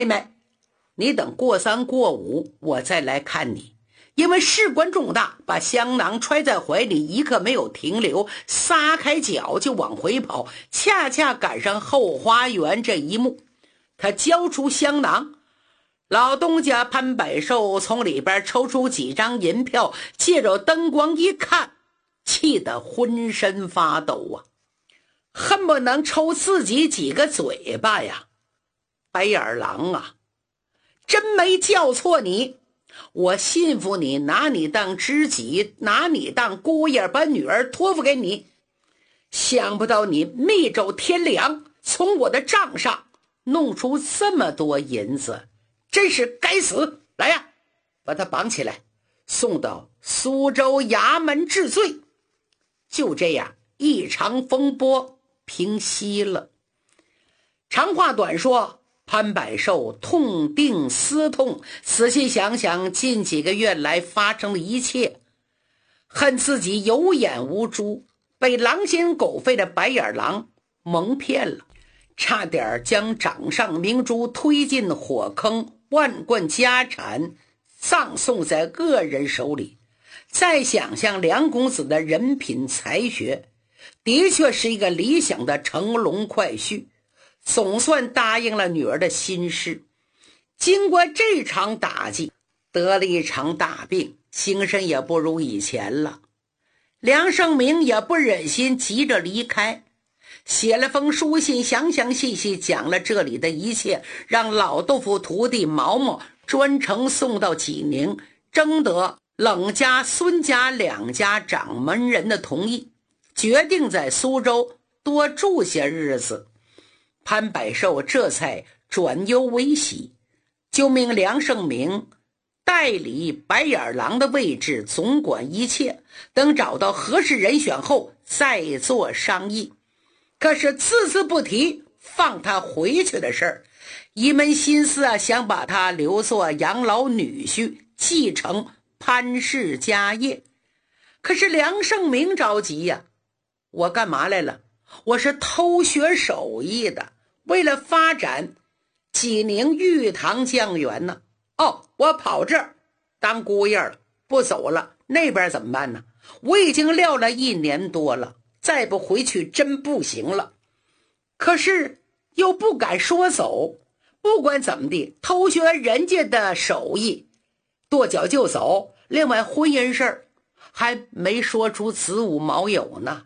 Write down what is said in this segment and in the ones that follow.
妹妹，你等过3过5我再来看你。因为事关重大，把香囊揣在怀里，一刻没有停留，撒开脚就往回跑，恰恰赶上后花园这一幕。他交出香囊，老东家潘百寿从里边抽出几张银票，借着灯光一看，气得浑身发抖啊，恨不能抽自己几个嘴巴呀。白眼狼啊，真没叫错你，我信服你，拿你当知己，拿你当姑爷，把女儿托付给你，想不到你密咒天良，从我的账上弄出这么多银子，真是该死！来呀，把他绑起来，送到苏州衙门治罪。就这样，一场风波平息了。长话短说，潘百寿痛定思痛，仔细想想近几个月来发生的一切，恨自己有眼无珠，被狼心狗肺的白眼狼蒙骗了，差点将掌上明珠推进火坑，万贯家产葬送在恶人手里。再想想梁公子的人品才学，的确是一个理想的乘龙快婿，总算答应了女儿的心事。经过这场打击，得了一场大病，精神也不如以前了。梁胜明也不忍心急着离开，写了封书信，详详细细讲了这里的一切，让老豆腐徒弟毛毛专程送到济宁，征得冷家孙家两家掌门人的同意，决定在苏州多住些日子。潘百寿这才转忧为喜，就命梁胜明代理白眼狼的位置，总管一切，等找到合适人选后再做商议。可是字字不提放他回去的事儿，一门心思想把他留作养老女婿，继承潘氏家业。可是梁胜明着急呀，我干嘛来了？我是偷学手艺的，为了发展济宁玉堂酱园呢。我跑这儿当姑爷了，不走了，那边怎么办呢？我已经撂了1年多了，再不回去真不行了。可是又不敢说走，不管怎么地，偷学人家的手艺，跺脚就走。另外婚姻事儿还没说出子午卯酉呢。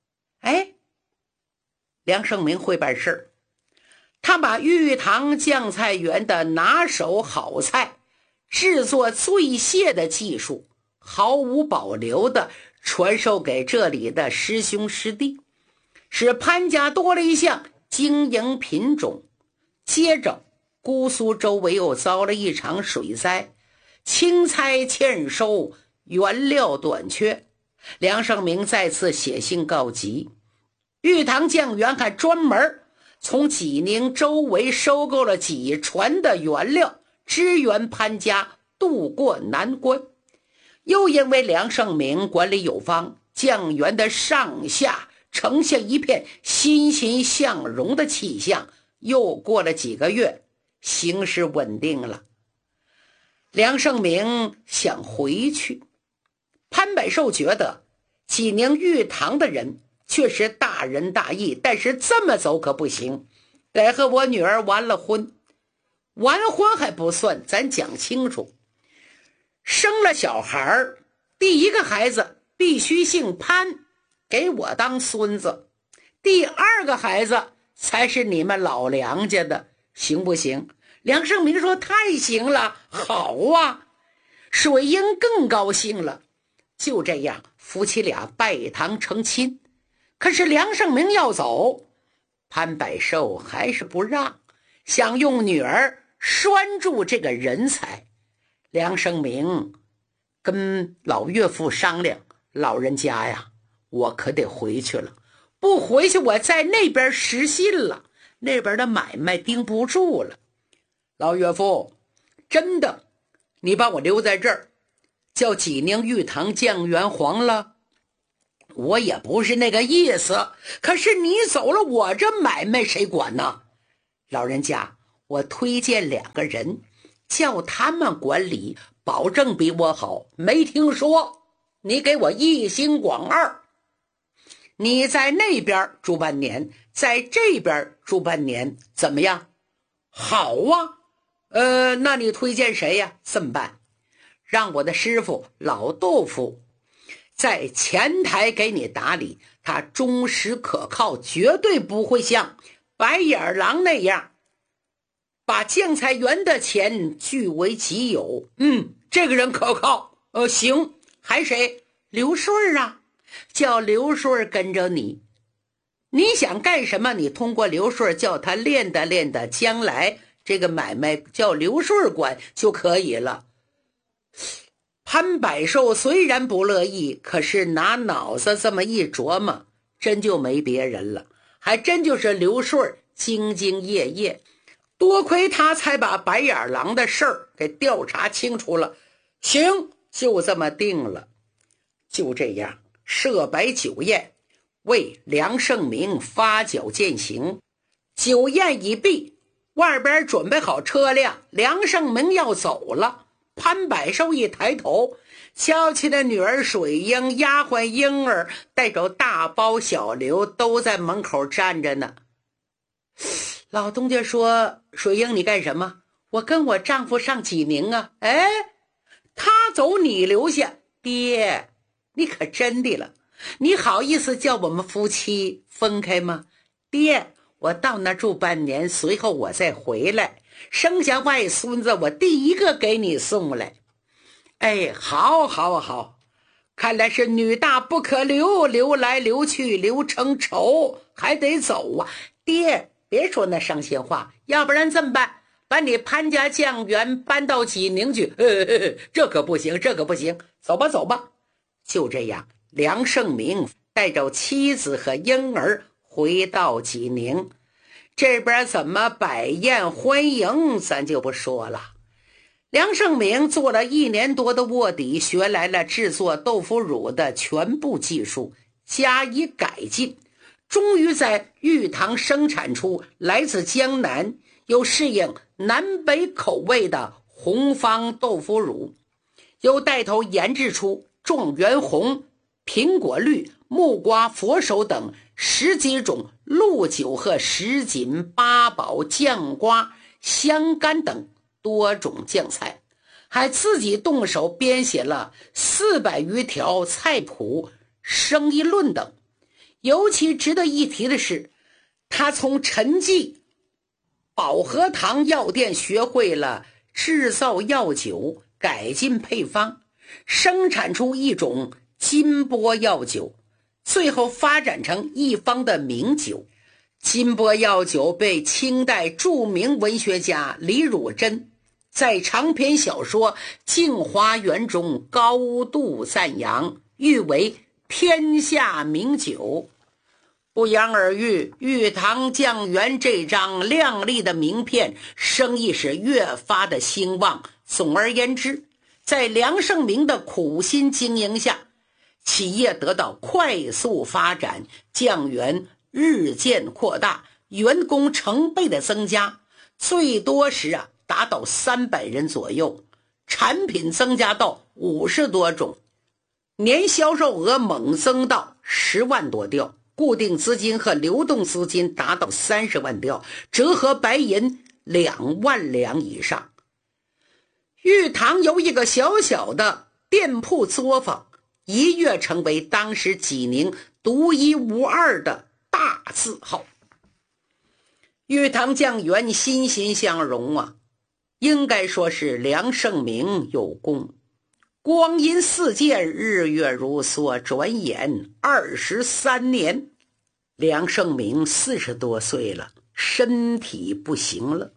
梁胜明会办事儿，他把玉堂酱菜园的拿手好菜，制作醉蟹的技术毫无保留地传授给这里的师兄师弟，使潘家多了一项经营品种。接着姑苏周围又遭了一场水灾，青菜欠收，原料短缺。梁胜明再次写信告急，玉堂酱园还专门从济宁周围收购了几船的原料，支援潘家渡过难关。又因为梁胜明管理有方，酱园的上下呈现一片欣欣向荣的气象。又过了几个月，形势稳定了，梁胜明想回去。潘百寿觉得济宁玉堂的人确实大仁大义，但是这么走可不行，得和我女儿完了婚。完婚还不算，咱讲清楚，生了小孩，第一个孩子必须姓潘，给我当孙子，第2个孩子才是你们老梁家的，行不行？梁胜明说太行了，好啊。水英更高兴了。就这样，夫妻俩拜堂成亲。可是梁胜明要走，潘百寿还是不让，想用女儿拴住这个人才。梁胜明跟老岳父商量，老人家呀，我可得回去了，不回去我在那边失信了，那边的买卖盯不住了。老岳父，真的，你把我留在这儿，叫济宁玉堂酱园黄了？我也不是那个意思，可是你走了，我这买卖谁管呢？老人家， 我推荐2个人，叫他们管理，保证比我好。没听说？你给我一心广二，你在那边住半年，在这边住半年，怎么样？好啊。那你推荐谁呀？这么办，让我的师傅老豆腐在前台给你打理，他忠实可靠，绝对不会像白眼狼那样把酱菜园的钱据为己有。这个人可靠。行。还谁？刘顺啊，叫刘顺跟着你。你想干什么？你通过刘顺叫他练的，将来这个买卖叫刘顺管就可以了。潘百寿虽然不乐意，可是拿脑子这么一琢磨，真就没别人了，还真就是刘顺兢兢业业。多亏他才把白眼狼的事儿给调查清楚了。行，就这么定了。就这样，设摆酒宴，为梁胜明发脚饯行。酒宴已毕，外边准备好车辆，梁胜明要走了。潘百寿一抬头，娇气的女儿水英、丫鬟英儿带着大包小刘都在门口站着呢。老东家说：水英，你干什么？我跟我丈夫上济宁啊。他走你留下。爹，你可真的了，你好意思叫我们夫妻分开吗？爹，我到那住半年，随后我再回来，生下外孙子我第一个给你送来。好，看来是女大不可留，留来留去留成仇，还得走啊。爹，别说那伤心话，要不然这么办，把你潘家酱园搬到济宁去。这可不行，走吧。就这样，梁胜明带着妻子和婴儿回到济宁。这边怎么摆宴欢迎咱就不说了。梁胜明做了1年多的卧底，学来了制作豆腐乳的全部技术，加以改进，终于在玉堂生产出来自江南又适应南北口味的红方豆腐乳，又带头研制出状元红、苹果绿、木瓜佛手等10几种鹿酒和什锦、八宝、酱瓜、香干等多种酱菜，还自己动手编写了400余条菜谱、生意论等。尤其值得一提的是，他从陈记保和堂药店学会了制造药酒，改进配方，生产出一种金波药酒，最后发展成一方的名酒。金波药酒被清代著名文学家李汝珍在长篇小说《镜花缘》中高度赞扬，誉为天下名酒。不言而喻，玉堂酱园这张亮丽的名片，生意是越发的兴旺。总而言之，在梁胜明的苦心经营下，企业得到快速发展，酱园日渐扩大，员工成倍的增加，最多时达到300人左右，产品增加到50多种，年销售额猛增到10万多吊，固定资金和流动资金达到30万吊，折合白银2万两以上。玉堂由一个小小的店铺作坊，一跃成为当时济宁独一无二的大字号。玉堂酱园欣欣向荣啊，应该说是梁胜明有功。光阴似箭，日月如梭，转眼23年，梁胜明40多岁了，身体不行了，